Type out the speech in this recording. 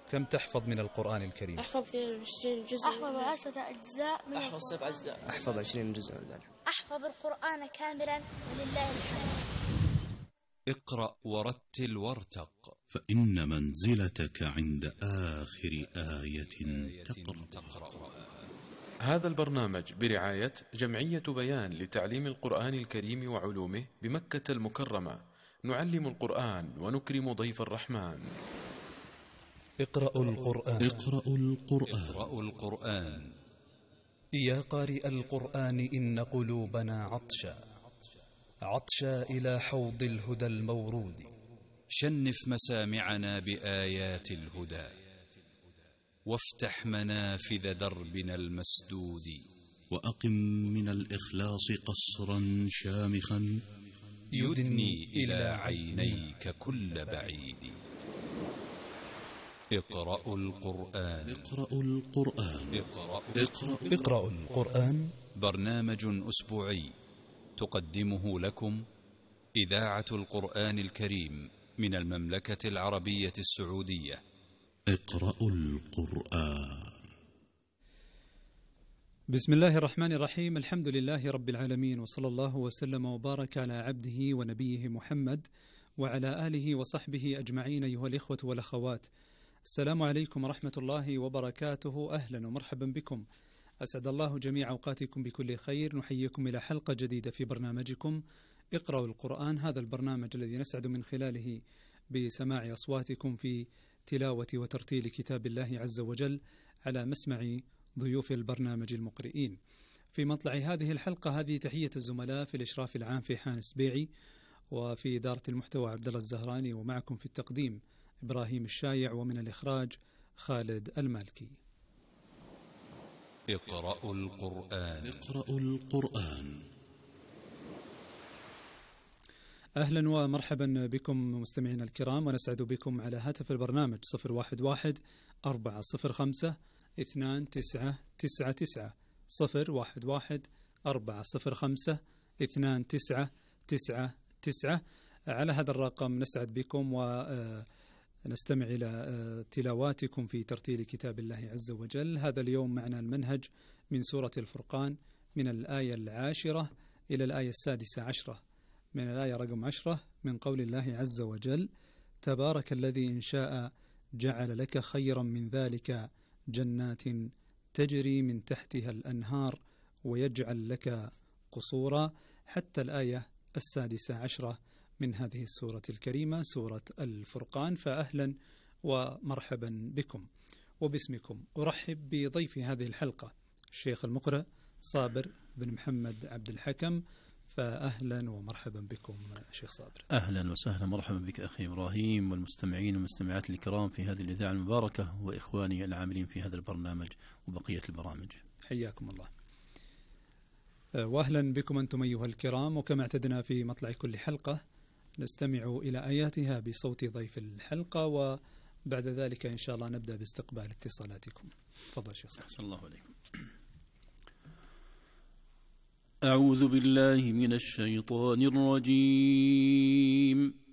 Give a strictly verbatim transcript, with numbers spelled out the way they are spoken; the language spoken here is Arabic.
كم تحفظ من القرآن الكريم؟ أحفظ عشرين جزء. أحفظ عشرة أجزاء من أحفظ سبع أجزاء. أحفظ عشرين جزء من ذلك. أحفظ القرآن كاملا ولله الحمد. اقرأ ورتل وارتق، فإن منزلتك عند آخر آية تقرأ. هذا البرنامج برعاية جمعية بيان لتعليم القرآن الكريم وعلومه بمكة المكرمة. نعلم القرآن ونكرم ضيف الرحمن. اقرأوا القرآن. اقرأوا القرآن. اقرأوا القرآن. يا قارئ القرآن إن قلوبنا عطشا عطشا إلى حوض الهدى المورود. شنف مسامعنا بآيات الهدى، وافتح منافذ دربنا المسدود. وأقم من الإخلاص قصرا شامخا يدني إلى عينيك كل بعيد. اقرأوا القرآن. اقرأوا القرآن. اقرأوا, اقرأوا, اقرأوا القرآن. برنامج أسبوعي تقدمه لكم إذاعة القرآن الكريم من المملكة العربية السعودية. اقرأوا القرآن. بسم الله الرحمن الرحيم. الحمد لله رب العالمين، وصلى الله وسلم وبارك على عبده ونبيه محمد وعلى آله وصحبه أجمعين. أيها الإخوة والأخوات، السلام عليكم ورحمة الله وبركاته. أهلا ومرحبا بكم، أسعد الله جميع أوقاتكم بكل خير. نحييكم إلى حلقة جديدة في برنامجكم اقرأوا القرآن، هذا البرنامج الذي نسعد من خلاله بسماع أصواتكم في تلاوة وترتيل كتاب الله عز وجل على مسمع ضيوف البرنامج المقرئين. في مطلع هذه الحلقة هذه تحية الزملاء في الإشراف العام في حان السبيعي، وفي إدارة المحتوى عبد الله الزهراني، ومعكم في التقديم إبراهيم الشايع، ومن الإخراج خالد المالكي. اقرأوا القرآن. اقرأوا القرآن. أهلا ومرحبا بكم مستمعينا الكرام، ونسعد بكم على هاتف البرنامج صفر واحد واحد أربعة صفر خمسة اثنان تسعة تسعة تسعة صفر واحد واحد أربعة صفر خمسة اثنان تسعة تسعة تسعة. على هذا الرقم نسعد بكم ونستمع إلى تلاواتكم في ترتيل كتاب الله عز وجل. هذا اليوم معنا المنهج من سورة الفرقان من الآية العاشرة إلى الآية السادسة عشرة، من الآية رقم عشرة من قول الله عز وجل: تبارك الذي إن شاء جعل لك خيرا من ذلك جنات تجري من تحتها الأنهار ويجعل لك قصورا، حتى الآية السادسة عشرة من هذه السورة الكريمة، سورة الفرقان. فأهلا ومرحبا بكم وباسمكم. أرحب بضيف هذه الحلقة الشيخ المقرئ صابر بن محمد عبد الحكم. فأهلا ومرحبا بكم شيخ صابر. أهلا وسهلا مرحبا بك أخي إبراهيم والمستمعين والمستمعات الكرام في هذه الإذاعة المباركة، وإخواني العاملين في هذا البرنامج وبقية البرامج. حياكم الله وأهلا بكم أنتم أيها الكرام. وكما اعتدنا في مطلع كل حلقة نستمع إلى آياتها بصوت ضيف الحلقة، وبعد ذلك إن شاء الله نبدأ باستقبال اتصالاتكم. تفضل شيخ صابر. أحسن الله عليكم. أعوذ بالله من الشيطان الرجيم.